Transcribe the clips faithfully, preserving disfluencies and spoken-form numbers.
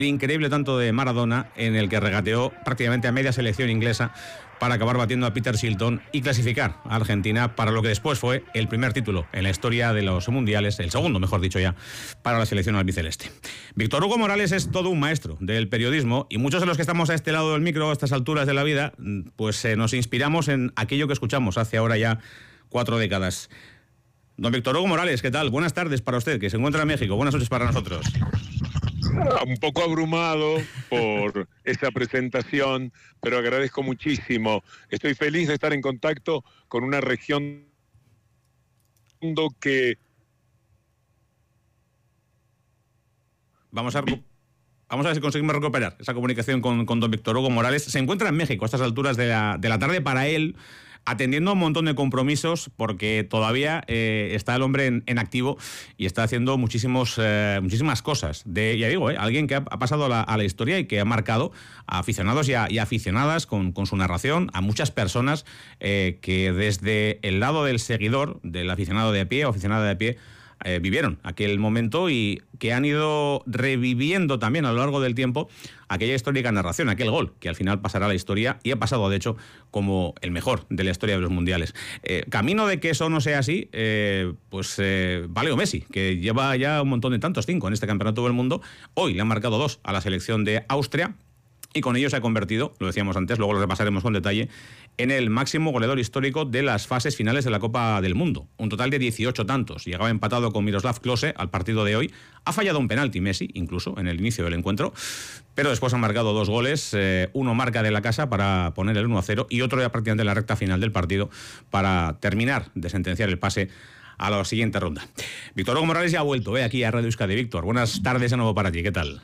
increíble tanto de Maradona, en el que regateó prácticamente a media selección inglesa para acabar batiendo a Peter Shilton y clasificar a Argentina para lo que después fue el primer título en la historia de los mundiales, el segundo, mejor dicho ya, para la selección albiceleste. Víctor Hugo Morales es todo un maestro del periodismo y muchos de los que estamos a este lado del micro, a estas alturas de la vida, pues eh, nos inspiramos en aquello que escuchamos hace ahora ya cuatro décadas. Don Víctor Hugo Morales, ¿qué tal? Buenas tardes para usted, que se encuentra en México. Buenas noches para nosotros. Un poco abrumado por esa presentación, pero agradezco muchísimo. Estoy feliz de estar en contacto con una región que... Vamos a... Vamos a ver si conseguimos recuperar esa comunicación con, con don Víctor Hugo Morales. Se encuentra en México a estas alturas de la, de la tarde para él, atendiendo a un montón de compromisos, porque todavía eh, está el hombre en, en activo y está haciendo muchísimos, eh, muchísimas cosas. De, ya digo, eh, alguien que ha, ha pasado a la, a la historia y que ha marcado a aficionados y, a, y aficionadas con, con su narración, a muchas personas eh, que desde el lado del seguidor, del aficionado de a pie o aficionada de a pie, Eh, vivieron aquel momento y que han ido reviviendo también a lo largo del tiempo aquella histórica narración, aquel gol, que al final pasará a la historia y ha pasado, de hecho, como el mejor de la historia de los mundiales. Eh, camino de que eso no sea así, eh, pues eh, Leo Messi, que lleva ya un montón de tantos, cinco en este campeonato del mundo, hoy le han marcado dos a la selección de Austria, y con ello se ha convertido, lo decíamos antes, luego lo repasaremos con detalle, en el máximo goleador histórico de las fases finales de la Copa del Mundo. Un total de dieciocho tantos. Llegaba empatado con Miroslav Klose al partido de hoy. Ha fallado un penalti Messi, incluso, en el inicio del encuentro. Pero después han marcado dos goles. Eh, uno marca de la casa para poner el uno a cero y otro ya prácticamente en la recta final del partido para terminar de sentenciar el pase a la siguiente ronda. Víctor Hugo Morales ya ha vuelto eh, aquí a Radio Euskadi. Víctor, buenas tardes de nuevo para ti. ¿Qué tal?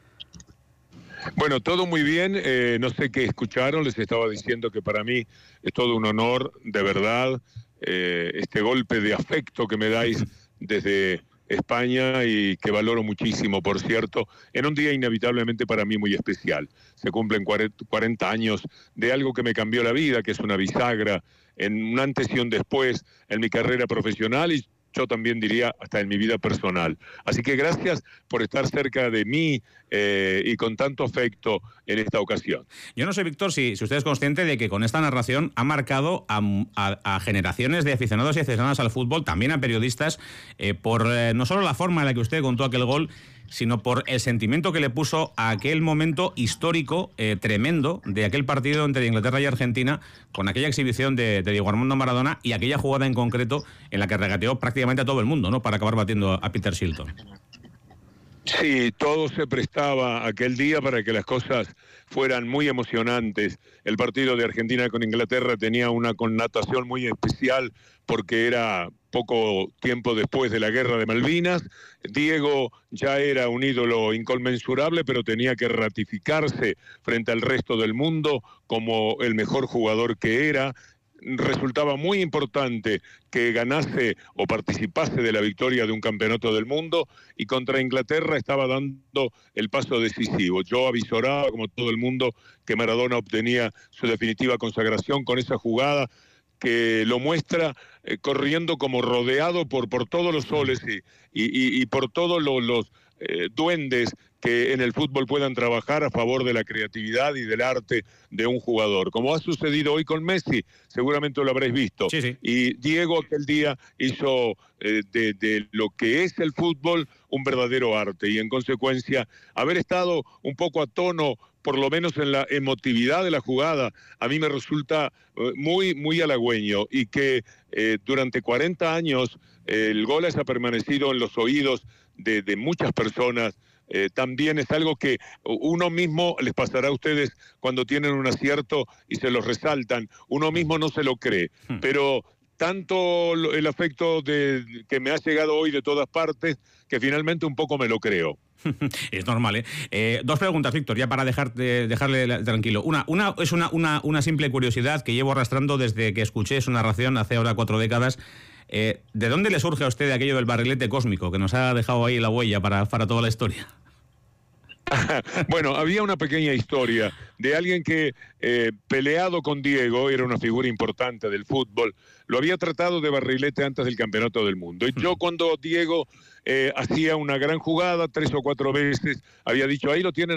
Bueno, todo muy bien, eh, no sé qué escucharon, les estaba diciendo que para mí es todo un honor, de verdad, eh, este golpe de afecto que me dais desde España y que valoro muchísimo, por cierto, en un día inevitablemente para mí muy especial. Se cumplen cuarenta años de algo que me cambió la vida, que es una bisagra, en un antes y un después en mi carrera profesional y yo también diría hasta en mi vida personal. Así que gracias por estar cerca de mí eh, y con tanto afecto en esta ocasión. Yo no sé, Víctor, si, si usted es consciente de que con esta narración ha marcado a, a, a generaciones de aficionados y aficionadas al fútbol, también a periodistas, eh, por eh, no solo la forma en la que usted contó aquel gol, sino por el sentimiento que le puso a aquel momento histórico, eh, tremendo, de aquel partido entre Inglaterra y Argentina, con aquella exhibición de, de Diego Armando Maradona y aquella jugada en concreto en la que regateó prácticamente a todo el mundo, ¿no?, para acabar batiendo a Peter Shilton. Sí, todo se prestaba aquel día para que las cosas fueran muy emocionantes. El partido de Argentina con Inglaterra tenía una connotación muy especial porque era poco tiempo después de la Guerra de Malvinas. Diego ya era un ídolo inconmensurable, pero tenía que ratificarse frente al resto del mundo como el mejor jugador que era. Resultaba muy importante que ganase o participase de la victoria de un campeonato del mundo y contra Inglaterra estaba dando el paso decisivo. Yo avisoraba, como todo el mundo, que Maradona obtenía su definitiva consagración con esa jugada que lo muestra eh, corriendo como rodeado por, por todos los soles y, y, y por todos los, los eh, duendes que en el fútbol puedan trabajar a favor de la creatividad y del arte de un jugador. Como ha sucedido hoy con Messi, seguramente lo habréis visto. Sí, sí. Y Diego aquel día hizo eh, de, de lo que es el fútbol un verdadero arte y en consecuencia haber estado un poco a tono, por lo menos en la emotividad de la jugada, a mí me resulta eh, muy, muy halagüeño y que eh, durante cuarenta años eh, el gol haya permanecido en los oídos de, de muchas personas. Eh, también es algo que uno mismo les pasará a ustedes cuando tienen un acierto y se los resaltan. Uno mismo no se lo cree, hmm. pero tanto el afecto de, que me ha llegado hoy de todas partes que finalmente un poco me lo creo. Es normal, ¿eh? eh dos preguntas, Víctor, ya para dejar, de, dejarle tranquilo. Una, una es una, una, una simple curiosidad que llevo arrastrando desde que escuché su narración hace ahora cuatro décadas. Eh, ¿De dónde le surge a usted aquello del barrilete cósmico que nos ha dejado ahí la huella para, para toda la historia? Bueno, había una pequeña historia de alguien que, eh, peleado con Diego, era una figura importante del fútbol, lo había tratado de barrilete antes del Campeonato del Mundo. Y yo, cuando Diego eh, hacía una gran jugada, tres o cuatro veces, había dicho, ahí lo tienen